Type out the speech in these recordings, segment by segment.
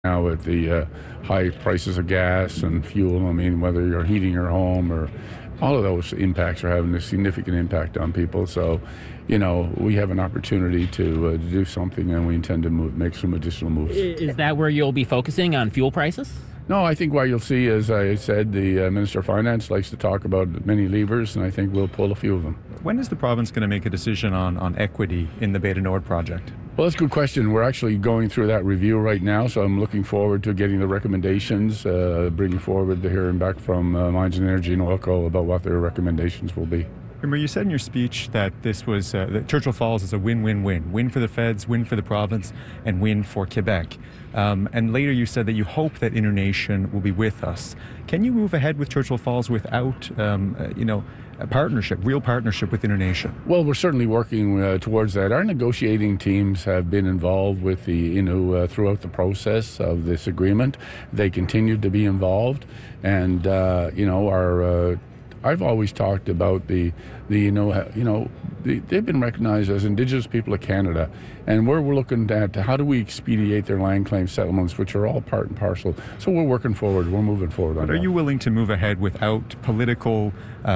now with the high prices of gas and fuel. I mean, whether you're heating your home or all of those impacts are having a significant impact on people. So, we have an opportunity to do something, and we intend to make some additional moves. Is that where you'll be focusing on fuel prices? No, I think what you'll see, as I said, the Minister of Finance likes to talk about many levers, and I think we'll pull a few of them. When is the province going to make a decision on equity in the Bay du Nord project? Well, that's a good question. We're actually going through that review right now, so I'm looking forward to getting the recommendations, bringing forward the hearing back from Mines and Energy and Oilco about what their recommendations will be. Remember, you said in your speech that this was that Churchill Falls is a win-win-win. Win for the feds, win for the province, and win for Quebec. And later you said that you hope that Inner Nation will be with us. Can you move ahead with Churchill Falls without, a partnership, real partnership with Inner Nation? Well, we're certainly working towards that. Our negotiating teams have been involved with the Innu throughout the process of this agreement. They continue to be involved, and I've always talked about they've been recognized as Indigenous people of Canada, and we're looking at how do we expedite their land claim settlements, which are all part and parcel. So we're working forward. We're moving forward on that. Are you willing to move ahead without political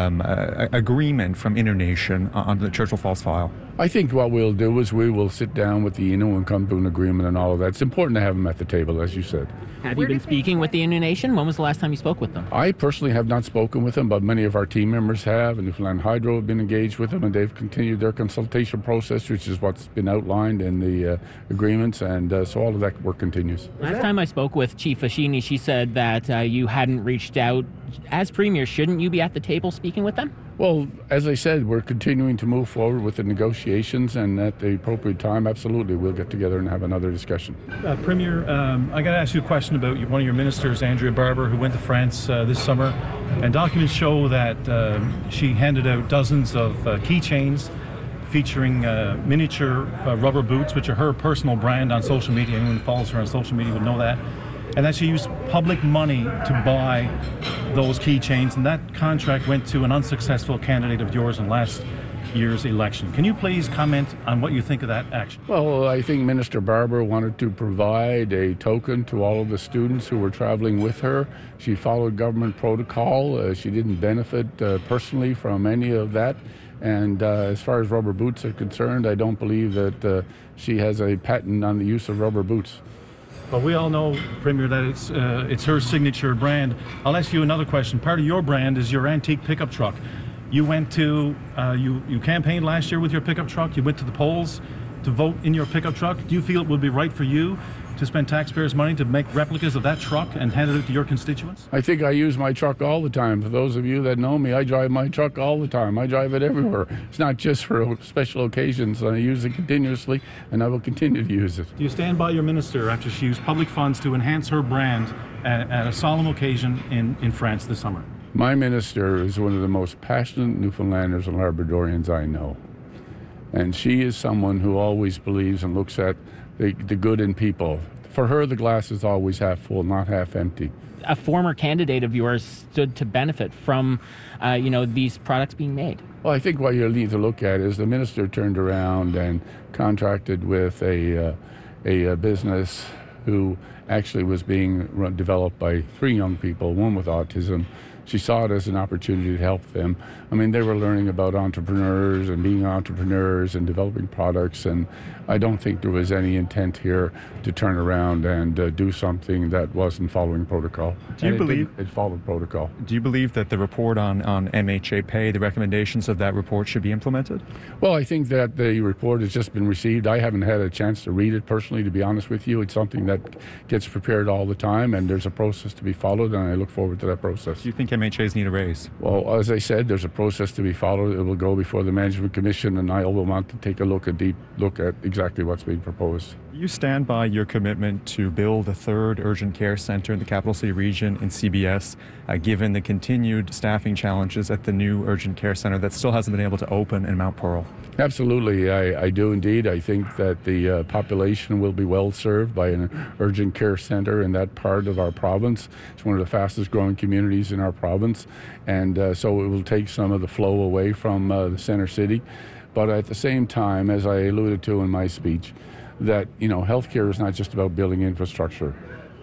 agreement from Inner Nation on the Churchill Falls file? I think what we'll do is we will sit down with the Innu and come to an agreement and all of that. It's important to have them at the table, as you said. Have you been speaking with the Innu Nation? When was the last time you spoke with them? I personally have not spoken with them, but many of our team members have, and Newfoundland Hydro have been engaged with them, and they've continued their consultation process, which is what's been outlined in the agreements, and so all of that work continues. Last time I spoke with Chief Fashini, she said that you hadn't reached out. As Premier, shouldn't you be at the table speaking with them? Well, as I said, we're continuing to move forward with the negotiations, and at the appropriate time, absolutely, we'll get together and have another discussion. Premier, I got to ask you a question about one of your ministers, Andrea Barber, who went to France this summer, and documents show that she handed out dozens of keychains featuring miniature rubber boots, which are her personal brand on social media. Anyone who follows her on social media would know that. And that she used public money to buy those keychains, and that contract went to an unsuccessful candidate of yours in last year's election. Can you please comment on what you think of that action? Well, I think Minister Barber wanted to provide a token to all of the students who were traveling with her. She followed government protocol. She didn't benefit personally from any of that. And as far as rubber boots are concerned, I don't believe that she has a patent on the use of rubber boots. But we all know, Premier, that it's her signature brand. I'll ask you another question. Part of your brand is your antique pickup truck. You went to, you campaigned last year with your pickup truck. You went to the polls to vote in your pickup truck. Do you feel it would be right for you to spend taxpayers' money to make replicas of that truck and hand it out to your constituents? I think I use my truck all the time. For those of you that know me, I drive my truck all the time. I drive it everywhere. It's not just for special occasions. I use it continuously, and I will continue to use it. Do you stand by your minister after she used public funds to enhance her brand at a solemn occasion in France this summer? My minister is one of the most passionate Newfoundlanders and Labradorians I know. And she is someone who always believes and looks at the good in people. For her, the glass is always half full, not half empty. A former candidate of yours stood to benefit from, these products being made. Well, I think what you need to look at is the minister turned around and contracted with a business who actually was being developed by 3 young people, one with autism. She saw it as an opportunity to help them. I mean, they were learning about entrepreneurs and being entrepreneurs and developing products, and I don't think there was any intent here to turn around and do something that wasn't following protocol. Do you believe it followed protocol? Do you believe that the report on MHA pay, the recommendations of that report, should be implemented? Well, I think that the report has just been received. I haven't had a chance to read it personally, to be honest with you. It's something that gets prepared all the time, and there's a process to be followed, and I look forward to that process. Do you think MHAs need a raise? Well, as I said, there's a process to be followed. It will go before the Management Commission, and I will want to take a deep look at exactly what's being proposed. You stand by your commitment to build a 3rd urgent care centre in the Capital City region in CBS, given the continued staffing challenges at the new urgent care centre that still hasn't been able to open in Mount Pearl? Absolutely, I do indeed. I think that the population will be well served by an urgent care centre in that part of our province. It's one of the fastest growing communities in our province, and so it will take some of the flow away from the center city. But at the same time, as I alluded to in my speech, that healthcare is not just about building infrastructure.